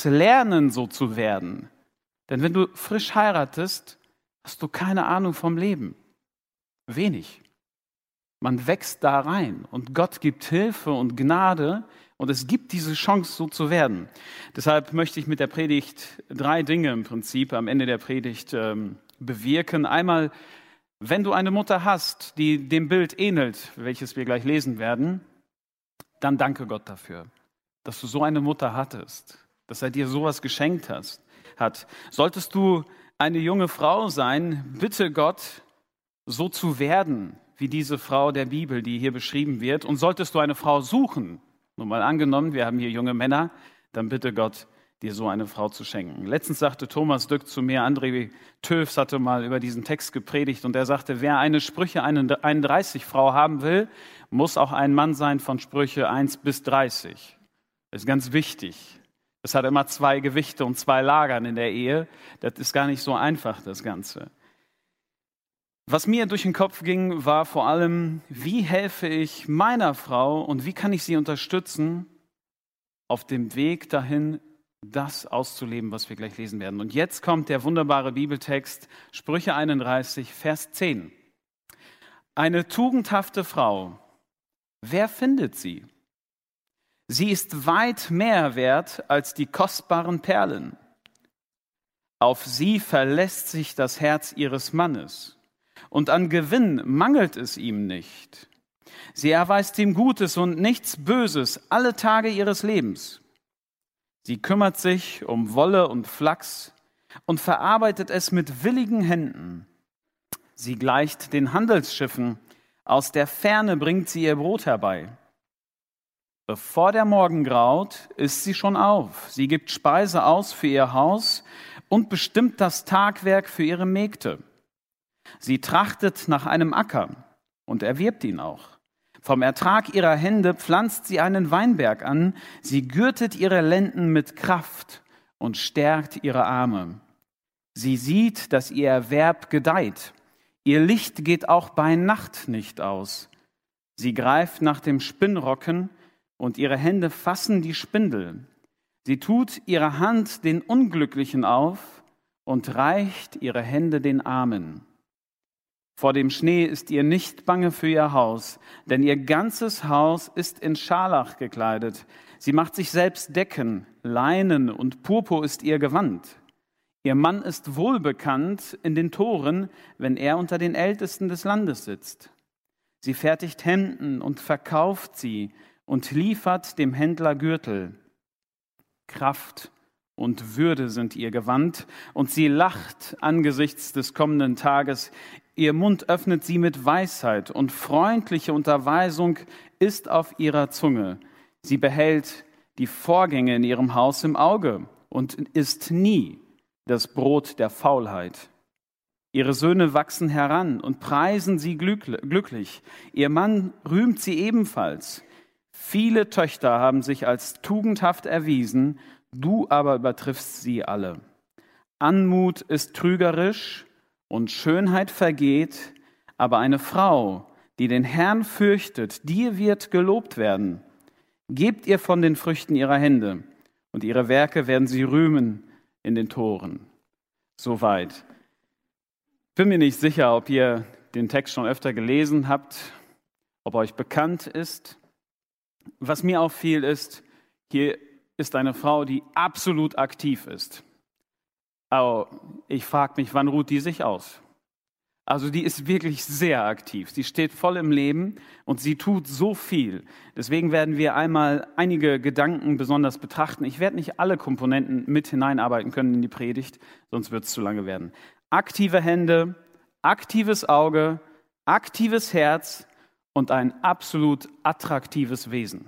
es lernen, so zu werden. Denn wenn du frisch heiratest, hast du keine Ahnung vom Leben. Wenig. Man wächst da rein und Gott gibt Hilfe und Gnade und es gibt diese Chance, so zu werden. Deshalb möchte ich mit der Predigt 3 Dinge im Prinzip am Ende der Predigt bewirken. Einmal, wenn du eine Mutter hast, die dem Bild ähnelt, welches wir gleich lesen werden, dann danke Gott dafür, dass du so eine Mutter hattest, dass er dir sowas geschenkt hat. Solltest du eine junge Frau sein, bitte Gott, so zu werden, wie diese Frau der Bibel, die hier beschrieben wird. Und solltest du eine Frau suchen, nur mal angenommen, wir haben hier junge Männer, dann bitte Gott, dir so eine Frau zu schenken. Letztens sagte Thomas Dück zu mir, André Töfs hatte mal über diesen Text gepredigt und er sagte, wer eine Sprüche 31 Frau haben will, muss auch ein Mann sein von Sprüche 1 bis 30. Das ist ganz wichtig. Es hat immer 2 Gewichte und 2 Lagern in der Ehe. Das ist gar nicht so einfach, das Ganze. Was mir durch den Kopf ging, war vor allem, wie helfe ich meiner Frau und wie kann ich sie unterstützen auf dem Weg dahin, das auszuleben, was wir gleich lesen werden. Und jetzt kommt der wunderbare Bibeltext, Sprüche 31, Vers 10. Eine tugendhafte Frau, wer findet sie? Sie ist weit mehr wert als die kostbaren Perlen. Auf sie verlässt sich das Herz ihres Mannes. Und an Gewinn mangelt es ihm nicht. Sie erweist ihm Gutes und nichts Böses alle Tage ihres Lebens. Sie kümmert sich um Wolle und Flachs und verarbeitet es mit willigen Händen. Sie gleicht den Handelsschiffen, aus der Ferne bringt sie ihr Brot herbei. Bevor der Morgen graut, ist sie schon auf. Sie gibt Speise aus für ihr Haus und bestimmt das Tagwerk für ihre Mägde. Sie trachtet nach einem Acker und erwirbt ihn auch. Vom Ertrag ihrer Hände pflanzt sie einen Weinberg an. Sie gürtet ihre Lenden mit Kraft und stärkt ihre Arme. Sie sieht, dass ihr Erwerb gedeiht. Ihr Licht geht auch bei Nacht nicht aus. Sie greift nach dem Spinnrocken und ihre Hände fassen die Spindel. Sie tut ihre Hand den Unglücklichen auf und reicht ihre Hände den Armen. Vor dem Schnee ist ihr nicht bange für ihr Haus, denn ihr ganzes Haus ist in Scharlach gekleidet. Sie macht sich selbst Decken, Leinen und Purpur ist ihr Gewand. Ihr Mann ist wohlbekannt in den Toren, wenn er unter den Ältesten des Landes sitzt. Sie fertigt Hemden und verkauft sie und liefert dem Händler Gürtel. Kraft und Würde sind ihr Gewand, und sie lacht angesichts des kommenden Tages. Ihr Mund öffnet sie mit Weisheit, und freundliche Unterweisung ist auf ihrer Zunge. Sie behält die Vorgänge in ihrem Haus im Auge und isst nie das Brot der Faulheit. Ihre Söhne wachsen heran und preisen sie glücklich. Ihr Mann rühmt sie ebenfalls. Viele Töchter haben sich als tugendhaft erwiesen, du aber übertriffst sie alle. Anmut ist trügerisch und Schönheit vergeht, aber eine Frau, die den Herrn fürchtet, die wird gelobt werden. Gebt ihr von den Früchten ihrer Hände, und ihre Werke werden sie rühmen in den Toren. Soweit. Bin mir nicht sicher, ob ihr den Text schon öfter gelesen habt, ob euch bekannt ist. Was mir auffiel ist, hier ist eine Frau, die absolut aktiv ist. Aber ich frage mich, wann ruht die sich aus? Also die ist wirklich sehr aktiv. Sie steht voll im Leben und sie tut so viel. Deswegen werden wir einmal einige Gedanken besonders betrachten. Ich werde nicht alle Komponenten mit hineinarbeiten können in die Predigt, sonst wird es zu lange werden. Aktive Hände, aktives Auge, aktives Herz und ein absolut attraktives Wesen.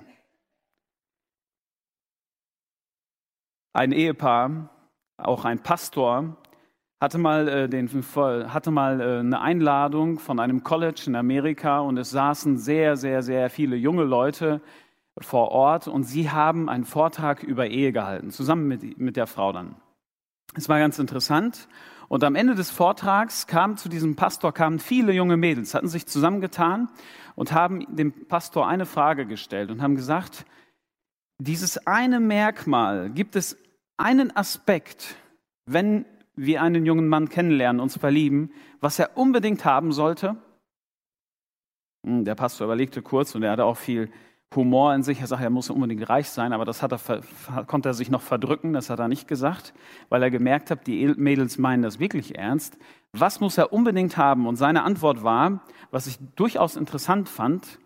Ein Ehepaar, auch ein Pastor, hatte mal eine Einladung von einem College in Amerika und es saßen sehr, sehr, sehr viele junge Leute vor Ort und sie haben einen Vortrag über Ehe gehalten, zusammen mit der Frau dann. Es war ganz interessant und am Ende des Vortrags kamen zu diesem Pastor viele junge Mädels, hatten sich zusammengetan und haben dem Pastor eine Frage gestellt und haben gesagt, dieses eine Merkmal gibt es einen Aspekt, wenn wir einen jungen Mann kennenlernen, uns verlieben, was er unbedingt haben sollte. Der Pastor überlegte kurz und er hatte auch viel Humor in sich. Er sagte, er muss unbedingt reich sein, aber das konnte er sich noch verdrücken, das hat er nicht gesagt, weil er gemerkt hat, die Mädels meinen das wirklich ernst. Was muss er unbedingt haben? Und seine Antwort war, was ich durchaus interessant fand,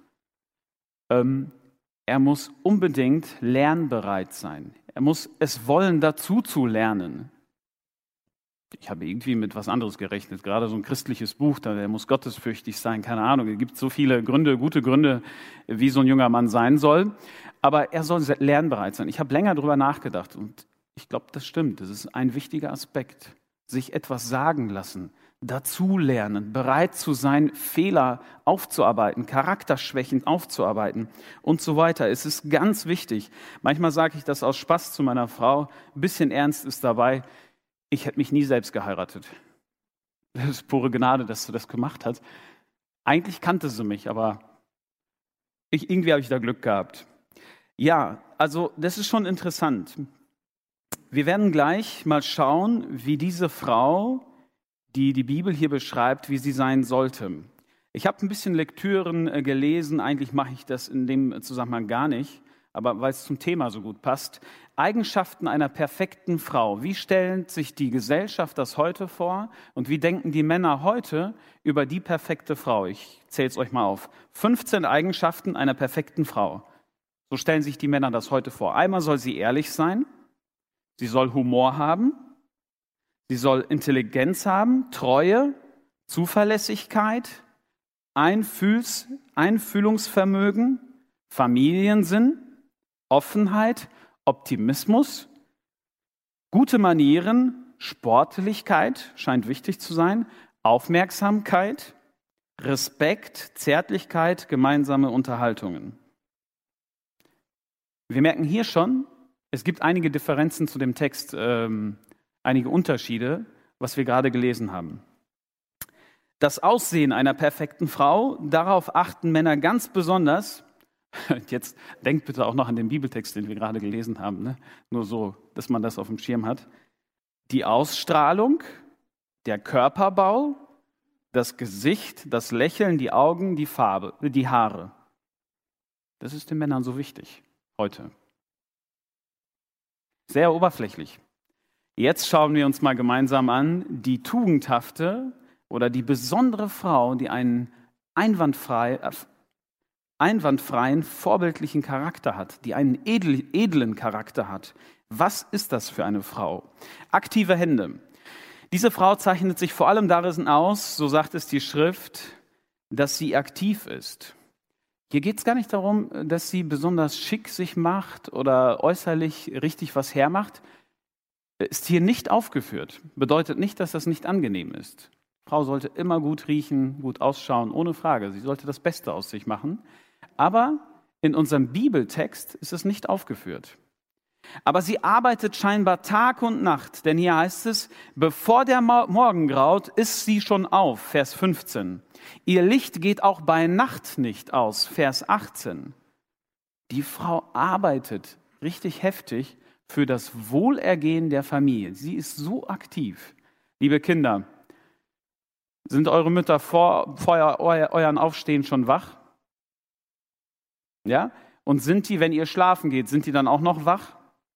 er muss unbedingt lernbereit sein. Er muss es wollen, dazu zu lernen. Ich habe irgendwie mit was anderes gerechnet, gerade so ein christliches Buch, der muss gottesfürchtig sein, keine Ahnung. Es gibt so viele Gründe, gute Gründe, wie so ein junger Mann sein soll. Aber er soll lernbereit sein. Ich habe länger darüber nachgedacht und ich glaube, das stimmt. Das ist ein wichtiger Aspekt. Sich etwas sagen lassen, dazulernen, bereit zu sein, Fehler aufzuarbeiten, Charakterschwächen aufzuarbeiten und so weiter. Es ist ganz wichtig. Manchmal sage ich das aus Spaß zu meiner Frau. Ein bisschen Ernst ist dabei. Ich hätte mich nie selbst geheiratet. Das ist pure Gnade, dass du das gemacht hast. Eigentlich kannte sie mich, aber irgendwie habe ich da Glück gehabt. Ja, also das ist schon interessant. Wir werden gleich mal schauen, wie diese Frau, die die Bibel hier beschreibt, wie sie sein sollte. Ich habe ein bisschen Lektüren gelesen, eigentlich mache ich das in dem Zusammenhang gar nicht, aber weil es zum Thema so gut passt. Eigenschaften einer perfekten Frau. Wie stellt sich die Gesellschaft das heute vor und wie denken die Männer heute über die perfekte Frau? Ich zähle es euch mal auf. 15 Eigenschaften einer perfekten Frau. So stellen sich die Männer das heute vor. Einmal soll sie ehrlich sein, sie soll Humor haben, sie soll Intelligenz haben, Treue, Zuverlässigkeit, Einfühlungsvermögen, Familiensinn, Offenheit, Optimismus, gute Manieren, Sportlichkeit, scheint wichtig zu sein, Aufmerksamkeit, Respekt, Zärtlichkeit, gemeinsame Unterhaltungen. Wir merken hier schon, es gibt einige Differenzen zu dem Text, einige Unterschiede, was wir gerade gelesen haben. Das Aussehen einer perfekten Frau, darauf achten Männer ganz besonders. Jetzt denkt bitte auch noch an den Bibeltext, den wir gerade gelesen haben, ne? Nur so, dass man das auf dem Schirm hat. Die Ausstrahlung, der Körperbau, das Gesicht, das Lächeln, die Augen, die Farbe, die Haare. Das ist den Männern so wichtig heute. Sehr oberflächlich. Jetzt schauen wir uns mal gemeinsam an, die tugendhafte oder die besondere Frau, die einen einwandfreien, vorbildlichen Charakter hat, die einen edlen Charakter hat. Was ist das für eine Frau? Aktive Hände. Diese Frau zeichnet sich vor allem darin aus, so sagt es die Schrift, dass sie aktiv ist. Hier geht es gar nicht darum, dass sie besonders schick sich macht oder äußerlich richtig was hermacht. Ist hier nicht aufgeführt. Bedeutet nicht, dass das nicht angenehm ist. Die Frau sollte immer gut riechen, gut ausschauen, ohne Frage. Sie sollte das Beste aus sich machen. Aber in unserem Bibeltext ist es nicht aufgeführt. Aber sie arbeitet scheinbar Tag und Nacht, denn hier heißt es, bevor der Morgen graut, ist sie schon auf, Vers 15. Ihr Licht geht auch bei Nacht nicht aus, Vers 18. Die Frau arbeitet richtig heftig für das Wohlergehen der Familie. Sie ist so aktiv. Liebe Kinder, sind eure Mütter vor euren Aufstehen schon wach? Ja? Und sind die, wenn ihr schlafen geht, sind die dann auch noch wach?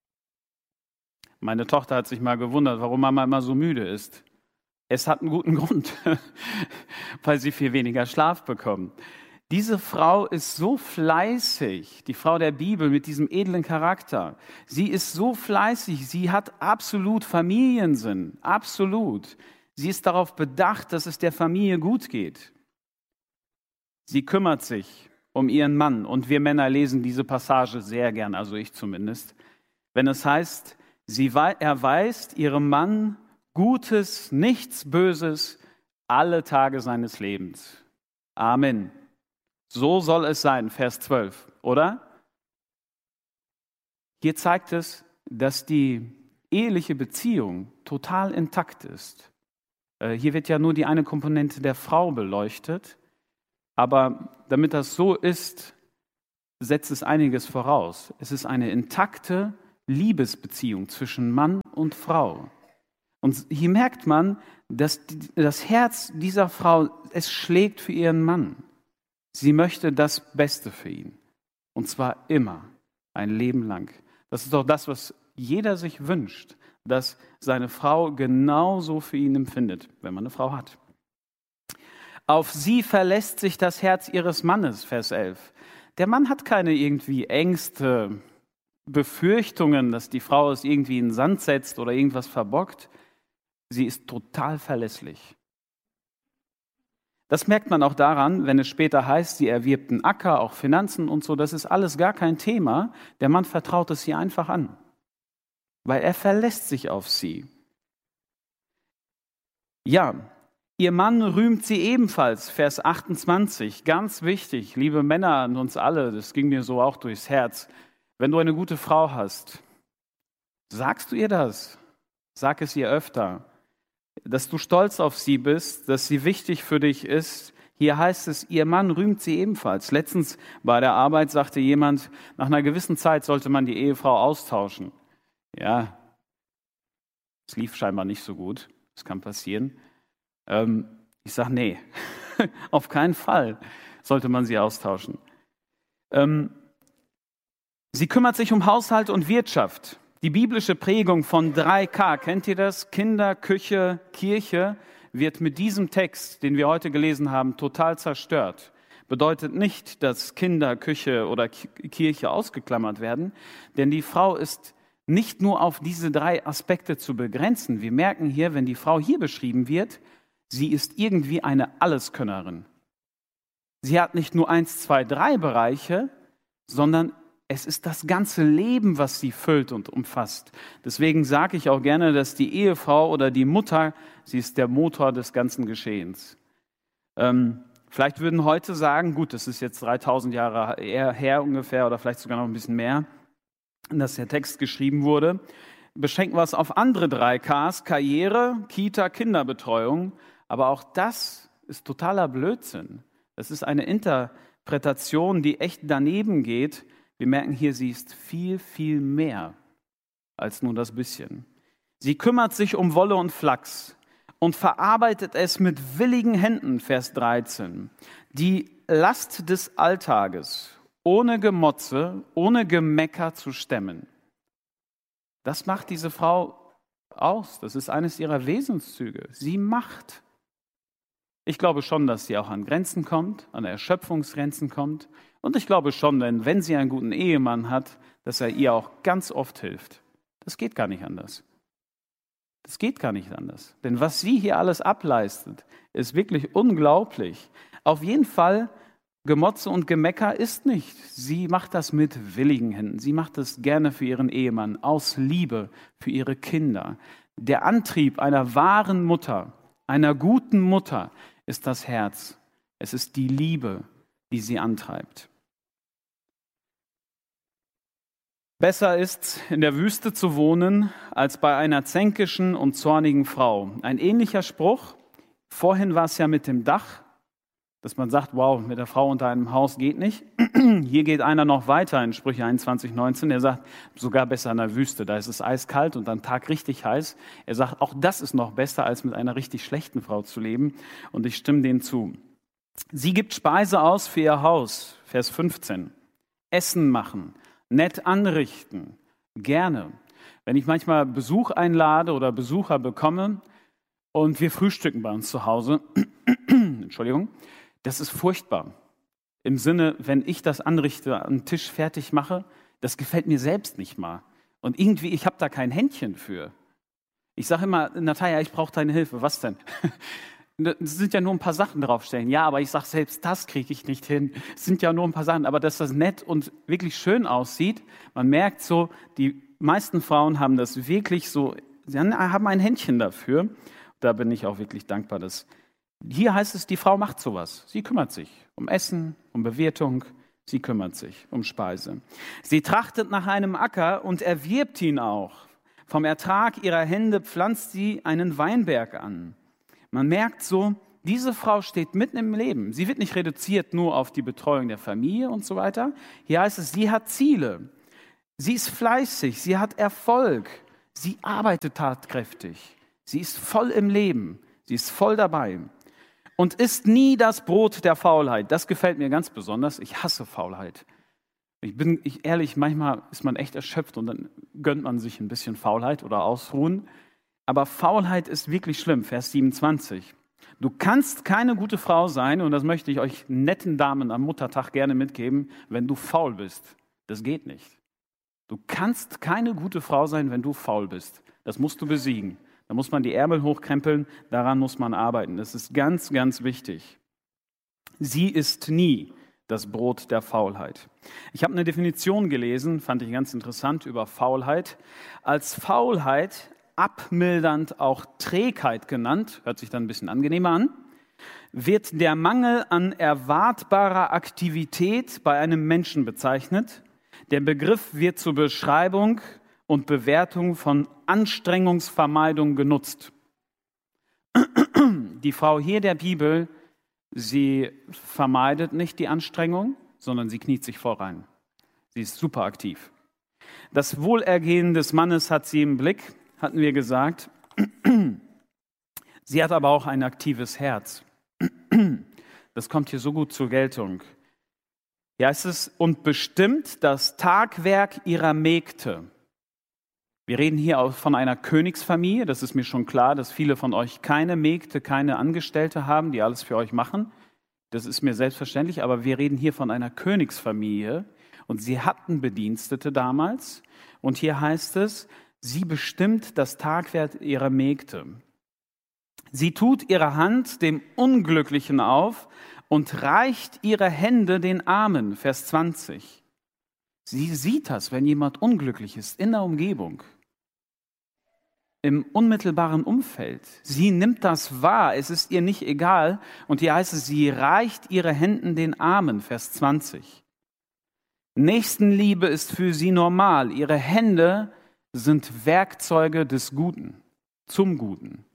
Meine Tochter hat sich mal gewundert, warum Mama immer so müde ist. Es hat einen guten Grund, weil sie viel weniger Schlaf bekommen. Diese Frau ist so fleißig, die Frau der Bibel mit diesem edlen Charakter. Sie ist so fleißig, sie hat absolut Familiensinn, absolut. Sie ist darauf bedacht, dass es der Familie gut geht. Sie kümmert sich um ihren Mann und wir Männer lesen diese Passage sehr gern, also ich zumindest, wenn es heißt, sie erweist ihrem Mann Gutes, nichts Böses, alle Tage seines Lebens. Amen. So soll es sein, Vers 12, oder? Hier zeigt es, dass die eheliche Beziehung total intakt ist. Hier wird ja nur die eine Komponente der Frau beleuchtet, aber damit das so ist, setzt es einiges voraus. Es ist eine intakte, Liebesbeziehung zwischen Mann und Frau. Und hier merkt man, dass das Herz dieser Frau, es schlägt für ihren Mann. Sie möchte das Beste für ihn. Und zwar immer, ein Leben lang. Das ist doch das, was jeder sich wünscht, dass seine Frau genauso für ihn empfindet, wenn man eine Frau hat. Auf sie verlässt sich das Herz ihres Mannes, Vers 11. Der Mann hat keine irgendwie Ängste, Befürchtungen, dass die Frau es irgendwie in den Sand setzt oder irgendwas verbockt. Sie ist total verlässlich. Das merkt man auch daran, wenn es später heißt, sie erwirbt einen Acker, auch Finanzen und so. Das ist alles gar kein Thema. Der Mann vertraut es ihr einfach an, weil er verlässt sich auf sie. Ja, ihr Mann rühmt sie ebenfalls, Vers 28. Ganz wichtig, liebe Männer an uns alle, das ging mir so auch durchs Herz. Wenn du eine gute Frau hast, sagst du ihr das? Sag es ihr öfter. Dass du stolz auf sie bist, dass sie wichtig für dich ist. Hier heißt es, ihr Mann rühmt sie ebenfalls. Letztens bei der Arbeit sagte jemand, nach einer gewissen Zeit sollte man die Ehefrau austauschen. Ja, es lief scheinbar nicht so gut. Das kann passieren. Ich sage, nee, auf keinen Fall sollte man sie austauschen. Sie kümmert sich um Haushalt und Wirtschaft. Die biblische Prägung von 3K, kennt ihr das? Kinder, Küche, Kirche, wird mit diesem Text, den wir heute gelesen haben, total zerstört. Bedeutet nicht, dass Kinder, Küche oder Kirche ausgeklammert werden, denn die Frau ist nicht nur auf diese 3 Aspekte zu begrenzen. Wir merken hier, wenn die Frau hier beschrieben wird, sie ist irgendwie eine Alleskönnerin. Sie hat nicht nur 1, 2, 3 Bereiche, sondern es ist das ganze Leben, was sie füllt und umfasst. Deswegen sage ich auch gerne, dass die Ehefrau oder die Mutter, sie ist der Motor des ganzen Geschehens. Vielleicht würden heute sagen, gut, das ist jetzt 3000 Jahre her ungefähr oder vielleicht sogar noch ein bisschen mehr, dass der Text geschrieben wurde. Beschränken wir es auf andere 3 Ks, Karriere, Kita, Kinderbetreuung. Aber auch das ist totaler Blödsinn. Das ist eine Interpretation, die echt daneben geht. Wir merken hier, sie ist viel, viel mehr als nur das bisschen. Sie kümmert sich um Wolle und Flachs und verarbeitet es mit willigen Händen, Vers 13. Die Last des Alltages ohne Gemotze, ohne Gemecker zu stemmen. Das macht diese Frau aus. Das ist eines ihrer Wesenszüge. Sie macht. Ich glaube schon, dass sie auch an Grenzen kommt, an Erschöpfungsgrenzen kommt. Und ich glaube schon, wenn sie einen guten Ehemann hat, dass er ihr auch ganz oft hilft. Das geht gar nicht anders. Das geht gar nicht anders. Denn was sie hier alles ableistet, ist wirklich unglaublich. Auf jeden Fall, Gemotze und Gemecker ist nicht. Sie macht das mit willigen Händen. Sie macht das gerne für ihren Ehemann, aus Liebe für ihre Kinder. Der Antrieb einer wahren Mutter, einer guten Mutter, ist das Herz. Es ist die Liebe, die sie antreibt. Besser ist, in der Wüste zu wohnen, als bei einer zänkischen und zornigen Frau. Ein ähnlicher Spruch. Vorhin war es ja mit dem Dach, dass man sagt, wow, mit der Frau unter einem Haus geht nicht. Hier geht einer noch weiter in Sprüche 21,19. Er sagt, sogar besser in der Wüste. Da ist es eiskalt und am Tag richtig heiß. Er sagt, auch das ist noch besser, als mit einer richtig schlechten Frau zu leben. Und ich stimme denen zu. Sie gibt Speise aus für ihr Haus. Vers 15. Essen machen, nett anrichten, gerne. Wenn ich manchmal Besuch einlade oder Besucher bekomme und wir frühstücken bei uns zu Hause, Entschuldigung, das ist furchtbar. Im Sinne, wenn ich das anrichte, am Tisch fertig mache, das gefällt mir selbst nicht mal. Und irgendwie, ich habe da kein Händchen für. Ich sage immer, Natalia, ich brauche deine Hilfe. Was denn? Es sind ja nur ein paar Sachen draufstellen. Ja, aber ich sage, selbst das kriege ich nicht hin. Es sind ja nur ein paar Sachen. Aber dass das nett und wirklich schön aussieht, man merkt so, die meisten Frauen haben das wirklich so, sie haben ein Händchen dafür. Da bin ich auch wirklich dankbar, dass hier heißt es, die Frau macht sowas. Sie kümmert sich um Essen, um Bewirtung. Sie kümmert sich um Speise. Sie trachtet nach einem Acker und erwirbt ihn auch. Vom Ertrag ihrer Hände pflanzt sie einen Weinberg an. Man merkt so, diese Frau steht mitten im Leben. Sie wird nicht reduziert nur auf die Betreuung der Familie und so weiter. Hier heißt es, sie hat Ziele. Sie ist fleißig, sie hat Erfolg, sie arbeitet tatkräftig, sie ist voll im Leben, sie ist voll dabei und isst nie das Brot der Faulheit. Das gefällt mir ganz besonders. Ich hasse Faulheit. Ehrlich, manchmal ist man echt erschöpft und dann gönnt man sich ein bisschen Faulheit oder Ausruhen. Aber Faulheit ist wirklich schlimm. Vers 27. Du kannst keine gute Frau sein, und das möchte ich euch netten Damen am Muttertag gerne mitgeben, wenn du faul bist. Das geht nicht. Du kannst keine gute Frau sein, wenn du faul bist. Das musst du besiegen. Da muss man die Ärmel hochkrempeln, daran muss man arbeiten. Das ist ganz, ganz wichtig. Sie isst nie das Brot der Faulheit. Ich habe eine Definition gelesen, fand ich ganz interessant, über Faulheit. Als Faulheit, abmildernd auch Trägheit genannt, hört sich dann ein bisschen angenehmer an, wird der Mangel an erwartbarer Aktivität bei einem Menschen bezeichnet. Der Begriff wird zur Beschreibung und Bewertung von Anstrengungsvermeidung genutzt. Die Frau hier der Bibel, sie vermeidet nicht die Anstrengung, sondern sie kniet sich voll rein. Sie ist super aktiv. Das Wohlergehen des Mannes hat sie im Blick, hatten wir gesagt. Sie hat aber auch ein aktives Herz. Das kommt hier so gut zur Geltung. Hier heißt es, und bestimmt das Tagwerk ihrer Mägde. Wir reden hier auch von einer Königsfamilie. Das ist mir schon klar, dass viele von euch keine Mägde, keine Angestellte haben, die alles für euch machen. Das ist mir selbstverständlich, aber wir reden hier von einer Königsfamilie. Und sie hatten Bedienstete damals. Und hier heißt es, sie bestimmt das Tagwerk ihrer Mägde. Sie tut ihre Hand dem Unglücklichen auf und reicht ihre Hände den Armen. Vers 20. Sie sieht das, wenn jemand unglücklich ist, in der Umgebung, im unmittelbaren Umfeld. Sie nimmt das wahr, es ist ihr nicht egal. Und hier heißt es, sie reicht ihre Hände den Armen. Vers 20. Nächstenliebe ist für sie normal. Ihre Hände sind Werkzeuge des Guten, zum Guten.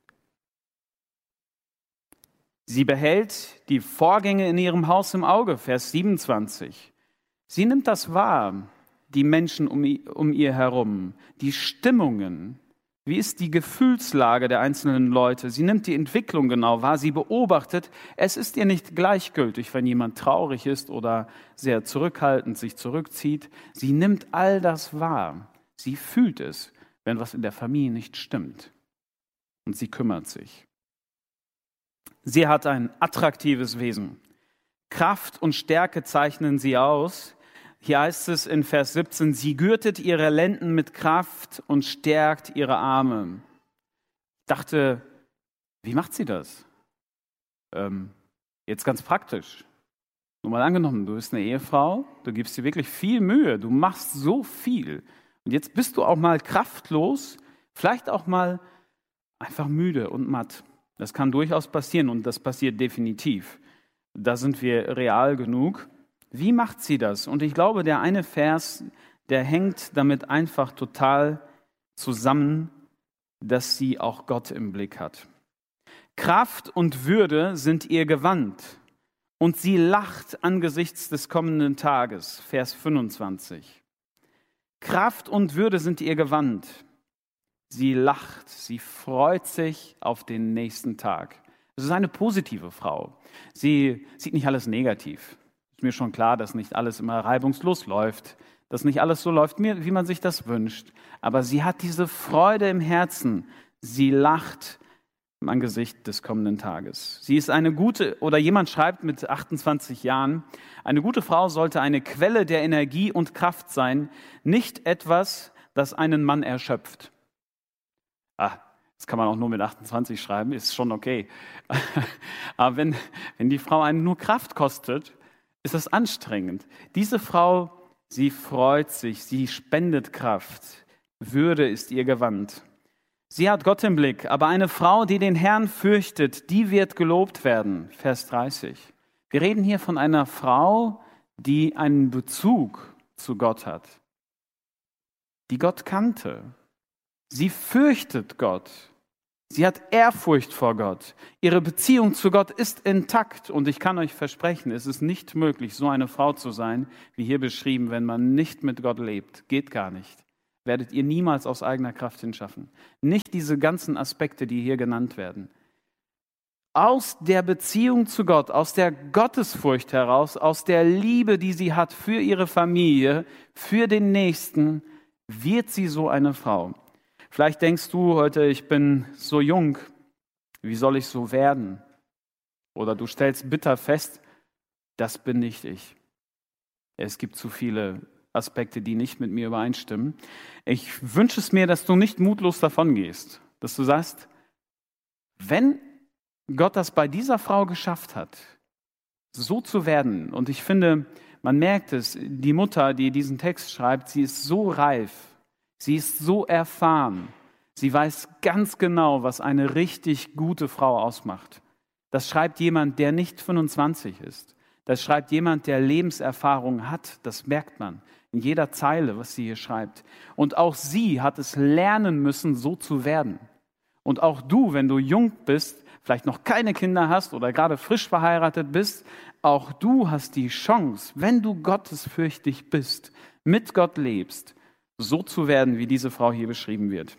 Sie behält die Vorgänge in ihrem Haus im Auge, Vers 27. Sie nimmt das wahr, die Menschen um ihr herum, die Stimmungen. Wie ist die Gefühlslage der einzelnen Leute? Sie nimmt die Entwicklung genau wahr, sie beobachtet. Es ist ihr nicht gleichgültig, wenn jemand traurig ist oder sehr zurückhaltend sich zurückzieht. Sie nimmt all das wahr. Sie fühlt es, wenn was in der Familie nicht stimmt. Und sie kümmert sich. Sie hat ein attraktives Wesen. Kraft und Stärke zeichnen sie aus. Hier heißt es in Vers 17, sie gürtet ihre Lenden mit Kraft und stärkt ihre Arme. Ich dachte, wie macht sie das? Jetzt ganz praktisch. Nur mal angenommen, du bist eine Ehefrau, du gibst dir wirklich viel Mühe, du machst so viel. Und jetzt bist du auch mal kraftlos, vielleicht auch mal einfach müde und matt. Das kann durchaus passieren und das passiert definitiv. Da sind wir real genug. Wie macht sie das? Und ich glaube, der eine Vers, der hängt damit einfach total zusammen, dass sie auch Gott im Blick hat. Kraft und Würde sind ihr Gewand und sie lacht angesichts des kommenden Tages. Vers 25. Kraft und Würde sind ihr Gewand. Sie lacht, sie freut sich auf den nächsten Tag. Es ist eine positive Frau. Sie sieht nicht alles negativ. Ist mir schon klar, dass nicht alles immer reibungslos läuft, dass nicht alles so läuft, wie man sich das wünscht. Aber sie hat diese Freude im Herzen. Sie lacht im Angesicht des kommenden Tages. Sie ist eine gute, oder jemand schreibt mit 28 Jahren, eine gute Frau sollte eine Quelle der Energie und Kraft sein, nicht etwas, das einen Mann erschöpft. Das kann man auch nur mit 28 schreiben, ist schon okay. Aber wenn die Frau einen nur Kraft kostet, ist das anstrengend. Diese Frau, sie freut sich, sie spendet Kraft. Würde ist ihr Gewand. Sie hat Gott im Blick, aber eine Frau, die den Herrn fürchtet, die wird gelobt werden. Vers 30. Wir reden hier von einer Frau, die einen Bezug zu Gott hat, die Gott kannte. Sie fürchtet Gott. Sie hat Ehrfurcht vor Gott. Ihre Beziehung zu Gott ist intakt. Und ich kann euch versprechen, es ist nicht möglich, so eine Frau zu sein, wie hier beschrieben, wenn man nicht mit Gott lebt. Geht gar nicht. Werdet ihr niemals aus eigener Kraft hinschaffen. Nicht diese ganzen Aspekte, die hier genannt werden. Aus der Beziehung zu Gott, aus der Gottesfurcht heraus, aus der Liebe, die sie hat für ihre Familie, für den Nächsten, wird sie so eine Frau. Vielleicht denkst du heute, ich bin so jung, wie soll ich so werden? Oder du stellst bitter fest, das bin nicht ich. Es gibt zu viele Aspekte, die nicht mit mir übereinstimmen. Ich wünsche es mir, dass du nicht mutlos davon gehst, dass du sagst, wenn Gott das bei dieser Frau geschafft hat, so zu werden, und ich finde, man merkt es, die Mutter, die diesen Text schreibt, sie ist so reif, sie ist so erfahren, sie weiß ganz genau, was eine richtig gute Frau ausmacht. Das schreibt jemand, der nicht 25 ist. Das schreibt jemand, der Lebenserfahrung hat. Das merkt man in jeder Zeile, was sie hier schreibt. Und auch sie hat es lernen müssen, so zu werden. Und auch du, wenn du jung bist, vielleicht noch keine Kinder hast oder gerade frisch verheiratet bist, auch du hast die Chance, wenn du gottesfürchtig bist, mit Gott lebst, so zu werden, wie diese Frau hier beschrieben wird.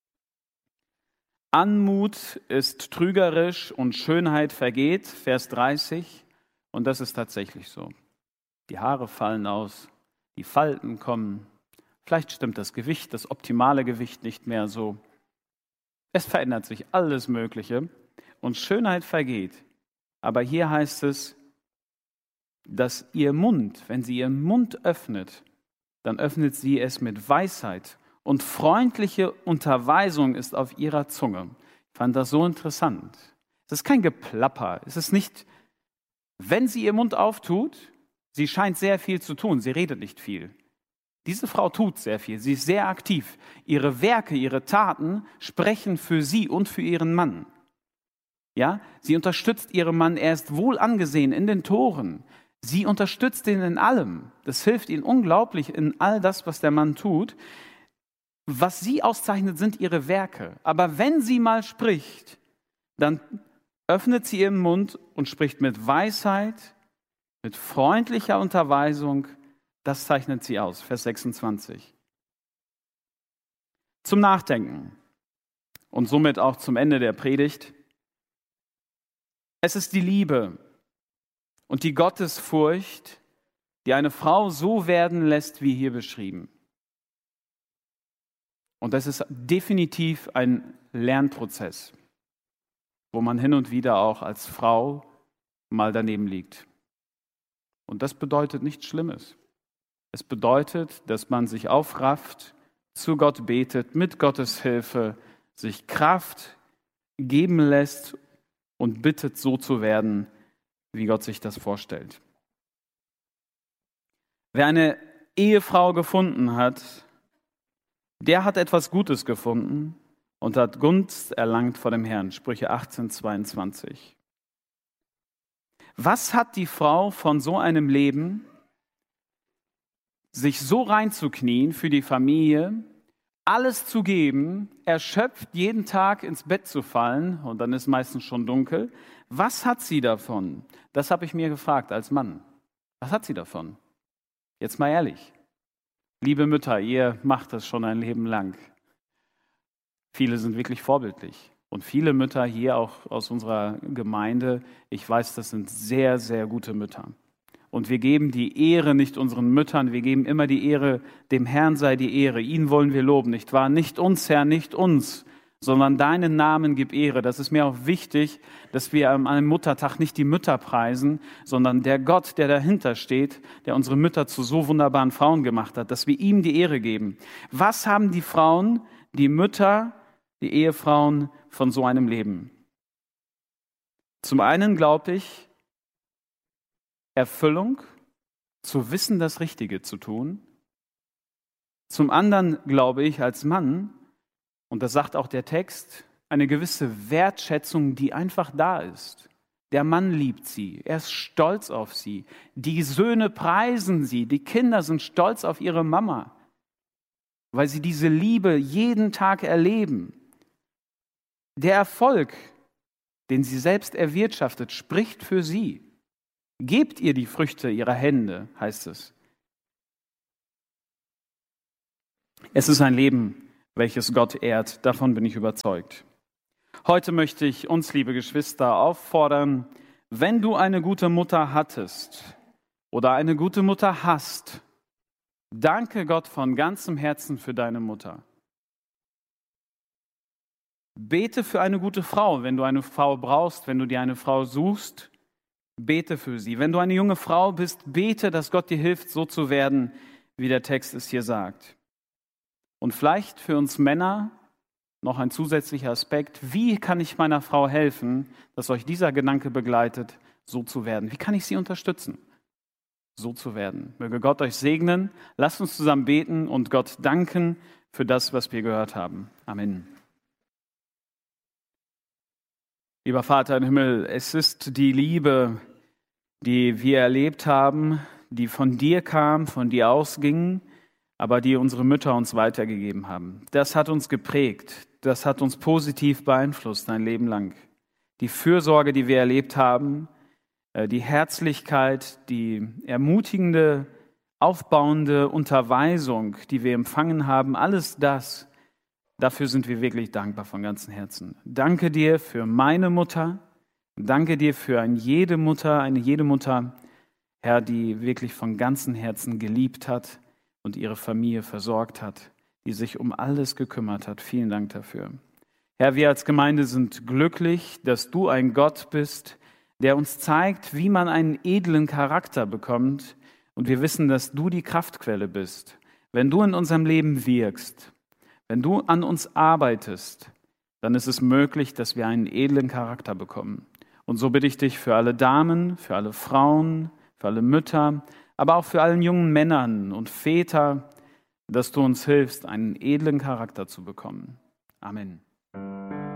Anmut ist trügerisch und Schönheit vergeht, Vers 30. Und das ist tatsächlich so. Die Haare fallen aus, die Falten kommen. Vielleicht stimmt das Gewicht, das optimale Gewicht nicht mehr so. Es verändert sich alles Mögliche und Schönheit vergeht. Aber hier heißt es, dass ihr Mund, wenn sie ihren Mund öffnet, dann öffnet sie es mit Weisheit und freundliche Unterweisung ist auf ihrer Zunge. Ich fand das so interessant. Es ist kein Geplapper. Es ist nicht, wenn sie ihr Mund auftut, sie scheint sehr viel zu tun, sie redet nicht viel. Diese Frau tut sehr viel, sie ist sehr aktiv. Ihre Werke, ihre Taten sprechen für sie und für ihren Mann. Ja, sie unterstützt ihren Mann, er ist wohl angesehen in den Toren. Sie unterstützt ihn in allem. Das hilft ihm unglaublich in all das, was der Mann tut. Was sie auszeichnet, sind ihre Werke. Aber wenn sie mal spricht, dann öffnet sie ihren Mund und spricht mit Weisheit, mit freundlicher Unterweisung. Das zeichnet sie aus. Vers 26. Zum Nachdenken und somit auch zum Ende der Predigt. Es ist die Liebe und die Gottesfurcht, die eine Frau so werden lässt, wie hier beschrieben. Und das ist definitiv ein Lernprozess, wo man hin und wieder auch als Frau mal daneben liegt. Und das bedeutet nichts Schlimmes. Es bedeutet, dass man sich aufrafft, zu Gott betet, mit Gottes Hilfe sich Kraft geben lässt und bittet, so zu werden, wie Gott sich das vorstellt. Wer eine Ehefrau gefunden hat, der hat etwas Gutes gefunden und hat Gunst erlangt vor dem Herrn. Sprüche 18, 22. Was hat die Frau von so einem Leben, sich so reinzuknien für die Familie, alles zu geben, erschöpft jeden Tag ins Bett zu fallen, und dann ist meistens schon dunkel. Was hat sie davon? Das habe ich mir gefragt als Mann. Was hat sie davon? Jetzt mal ehrlich. Liebe Mütter, ihr macht das schon ein Leben lang. Viele sind wirklich vorbildlich. Und viele Mütter hier auch aus unserer Gemeinde, ich weiß, das sind sehr, sehr gute Mütter. Und wir geben die Ehre nicht unseren Müttern, wir geben immer die Ehre, dem Herrn sei die Ehre, ihn wollen wir loben, nicht wahr? Nicht uns, Herr, nicht uns, sondern deinen Namen gib Ehre. Das ist mir auch wichtig, dass wir am Muttertag nicht die Mütter preisen, sondern der Gott, der dahinter steht, der unsere Mütter zu so wunderbaren Frauen gemacht hat, dass wir ihm die Ehre geben. Was haben die Frauen, die Mütter, die Ehefrauen von so einem Leben? Zum einen glaube ich, Erfüllung, zu wissen, das Richtige zu tun. Zum anderen glaube ich als Mann, und das sagt auch der Text, eine gewisse Wertschätzung, die einfach da ist. Der Mann liebt sie, er ist stolz auf sie. Die Söhne preisen sie, die Kinder sind stolz auf ihre Mama, weil sie diese Liebe jeden Tag erleben. Der Erfolg, den sie selbst erwirtschaftet, spricht für sie. Gebt ihr die Früchte ihrer Hände, heißt es. Es ist ein Leben, welches Gott ehrt, davon bin ich überzeugt. Heute möchte ich uns, liebe Geschwister, auffordern, wenn du eine gute Mutter hattest oder eine gute Mutter hast, danke Gott von ganzem Herzen für deine Mutter. Bete für eine gute Frau, wenn du eine Frau brauchst, wenn du dir eine Frau suchst, bete für sie. Wenn du eine junge Frau bist, bete, dass Gott dir hilft, so zu werden, wie der Text es hier sagt. Und vielleicht für uns Männer noch ein zusätzlicher Aspekt: Wie kann ich meiner Frau helfen, dass euch dieser Gedanke begleitet, so zu werden? Wie kann ich sie unterstützen, so zu werden? Möge Gott euch segnen. Lasst uns zusammen beten und Gott danken für das, was wir gehört haben. Amen. Lieber Vater im Himmel, es ist die Liebe, die wir erlebt haben, die von dir kam, von dir ausging, aber die unsere Mütter uns weitergegeben haben. Das hat uns geprägt, das hat uns positiv beeinflusst ein Leben lang. Die Fürsorge, die wir erlebt haben, die Herzlichkeit, die ermutigende, aufbauende Unterweisung, die wir empfangen haben, alles das, dafür sind wir wirklich dankbar von ganzem Herzen. Danke dir für meine Mutter, danke dir für eine jede Mutter, Herr, die wirklich von ganzem Herzen geliebt hat und ihre Familie versorgt hat, die sich um alles gekümmert hat. Vielen Dank dafür. Herr, wir als Gemeinde sind glücklich, dass du ein Gott bist, der uns zeigt, wie man einen edlen Charakter bekommt. Und wir wissen, dass du die Kraftquelle bist. Wenn du in unserem Leben wirkst, wenn du an uns arbeitest, dann ist es möglich, dass wir einen edlen Charakter bekommen. Und so bitte ich dich für alle Damen, für alle Frauen, für alle Mütter, aber auch für allen jungen Männern und Väter, dass du uns hilfst, einen edlen Charakter zu bekommen. Amen.